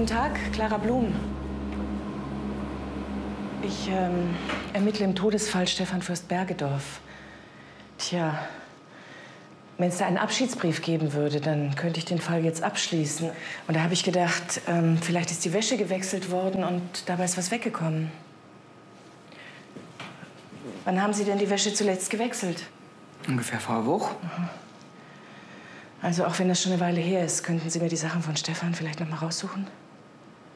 Guten Tag, Clara Blum. Ich ermittle im Todesfall Stefan Fürst Bergedorf. Tja, wenn es da einen Abschiedsbrief geben würde, dann könnte ich den Fall jetzt abschließen. Und da habe ich gedacht, vielleicht ist die Wäsche gewechselt worden und dabei ist was weggekommen. Wann haben Sie denn die Wäsche zuletzt gewechselt? Ungefähr vor einer Woche. Also auch wenn das schon eine Weile her ist, könnten Sie mir die Sachen von Stefan vielleicht noch mal raussuchen?